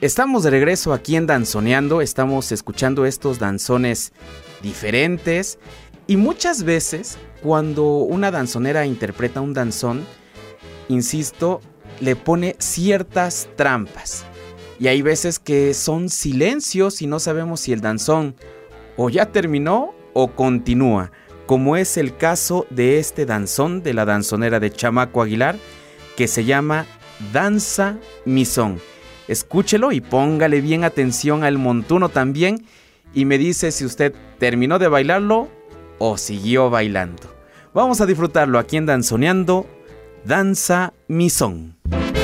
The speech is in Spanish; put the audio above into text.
Estamos de regreso aquí en Danzoneando, estamos escuchando estos danzones diferentes y muchas veces cuando una danzonera interpreta un danzón, insisto, le pone ciertas trampas y hay veces que son silencios y no sabemos si el danzón o ya terminó o continúa, como es el caso de este danzón de la danzonera de Chamaco Aguilar que se llama Danza Mi Son. Escúchelo y póngale bien atención al montuno también y me dice si usted terminó de bailarlo o siguió bailando. Vamos a disfrutarlo aquí en Danzoneando, Danza Mi Son.